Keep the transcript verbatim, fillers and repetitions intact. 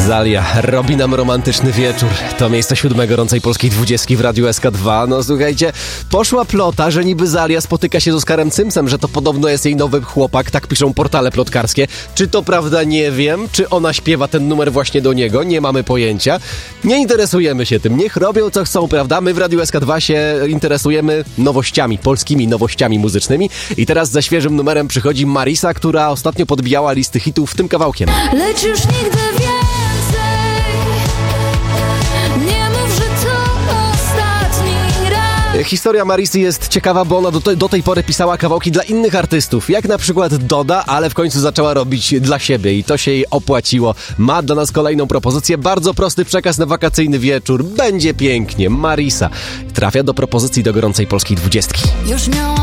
Zalia robi nam romantyczny wieczór. To miejsce siódme gorącej polskiej dwudziestki w Radiu S K dwa. No słuchajcie, poszła plota, że niby Zalia spotyka się z Oskarem Cymsem, że to podobno jest jej nowy chłopak, tak piszą portale plotkarskie. Czy to prawda? Nie wiem. Czy ona śpiewa ten numer właśnie do niego? Nie mamy pojęcia. Nie interesujemy się tym. Niech robią co chcą, prawda? My w Radiu S K dwa się interesujemy nowościami, polskimi nowościami muzycznymi. I teraz ze świeżym numerem przychodzi Marisa, która ostatnio podbijała listy hitów tym kawałkiem. Lecz już nigdy więcej nie mów, że to ostatni raz. Historia Marisy jest ciekawa, bo ona do, te, do tej pory pisała kawałki dla innych artystów, jak na przykład Doda, ale w końcu zaczęła robić dla siebie i to się jej opłaciło. Ma dla nas kolejną propozycję, bardzo prosty przekaz na wakacyjny wieczór. Będzie pięknie. Marisa trafia do propozycji do gorącej polskiej dwudziestki. Już miałam